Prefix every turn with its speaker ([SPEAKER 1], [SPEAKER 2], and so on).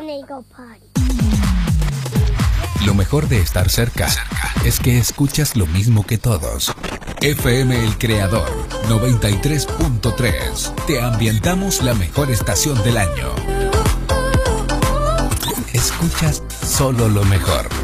[SPEAKER 1] ready to go party.
[SPEAKER 2] Lo mejor de estar cerca es que escuchas lo mismo que todos. FM El Creador 93.3. Te ambientamos la mejor estación del año. Escuchas solo lo mejor.